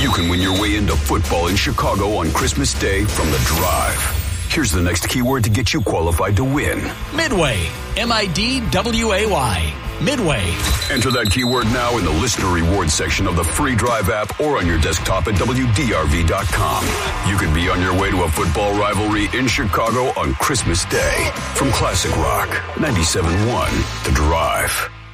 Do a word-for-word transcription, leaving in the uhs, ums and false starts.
You can win your way into football in Chicago on Christmas Day from The Drive. Here's the next keyword to get you qualified to win. Midway. M I D W A Y. Midway. Enter that keyword now in the listener rewards section of the free Drive app or on your desktop at W D R V dot com. You could be on your way to a football rivalry in Chicago on Christmas Day. From Classic Rock, ninety-seven point one, The Drive.